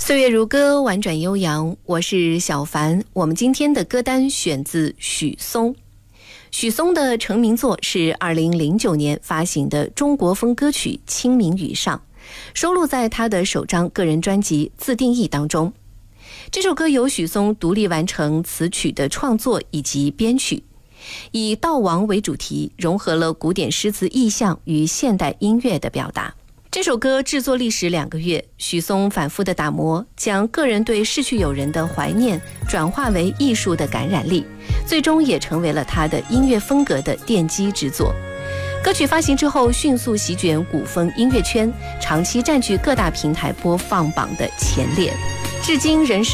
岁月如歌，婉转悠扬。我是小凡，我们今天的歌单选自许嵩。许嵩的成名作是2009年发行的中国风歌曲《清明雨上》，收录在他的首张个人专辑《自定义》当中。这首歌由许嵩独立完成词曲的创作以及编曲，以悼亡为主题，融合了古典诗词意象与现代音乐的表达。这首歌制作历时2个月，许嵩反复的打磨，将个人对逝去友人的怀念转化为艺术的感染力，最终也成为了他的音乐风格的奠基之作。歌曲发行之后，迅速席卷古风音乐圈，长期占据各大平台播放榜的前列，至今仍是